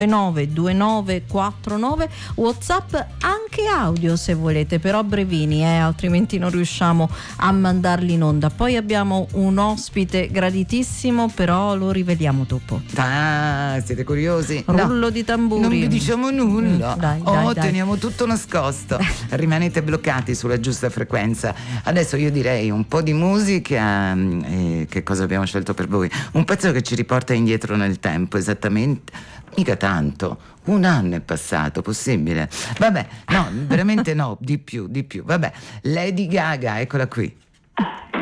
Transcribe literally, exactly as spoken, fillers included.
nove due nove quattro nove, WhatsApp anche audio se volete, però brevini, eh, altrimenti non riusciamo a mandarli in onda. Poi abbiamo un ospite graditissimo, però lo riveliamo dopo. Ah, siete curiosi? Rullo No, di tamburi. non vi diciamo nulla. Mm, dai, oh, dai, dai. teniamo tutto nascosto. Rimanete bloccati sulla giusta frequenza. Adesso io direi un po' di musica. E che cosa abbiamo scelto per voi? Un pezzo che ci riporta indietro nel tempo, esattamente. Mica tanto, un anno è passato, possibile? Vabbè, no, veramente no, di più, di più. Vabbè, Lady Gaga, eccola qui.